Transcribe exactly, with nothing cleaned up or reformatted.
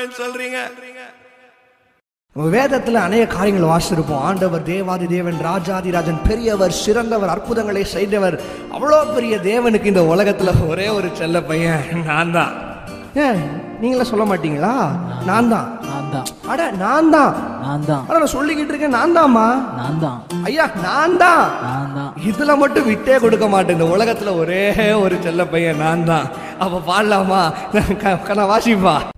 ஆமென் சொல்றீங்க? வேதத்துல அநேக காரியங்கள் வாசிச்சிருப்போம். ஆண்டவர் தேவாதி தேவன், ராஜாதி ராஜன், பெரியவர், சிறந்தவர், அற்புதங்களை செய்தவர். அவ்வளோ பெரிய தேவனுக்கு இந்த உலகத்துல ஒரே ஒரு செல்ல பையன் நான் தான். ஏன் நீங்களே சொல்ல மாட்டீங்களா? நான் தான் நான் தான் அட நான் தான் நான் தான் அட நான் சொல்லிக்கிட்டு இருக்கேன். நான் தான்மா நான் தான் ஐயா நான் தான் நான் தான் இதுல மட்டும் விட்டே கொடுக்க மாட்டேன். இந்த உலகத்துல ஒரே ஒரு செல்ல பையன் நான் தான். அப்ப பாடலாமா? வாசிப்பா.